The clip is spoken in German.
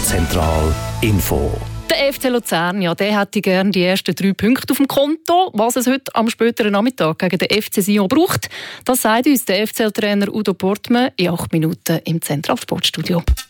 Zentral Info. Der FC Luzern, ja, der hätte gerne die ersten 3 Punkte auf dem Konto. Was es heute am späteren Nachmittag gegen den FC Sion braucht, das sagt uns der FCL-Trainer Udo Portmann in 8 Minuten im Zentralsportstudio.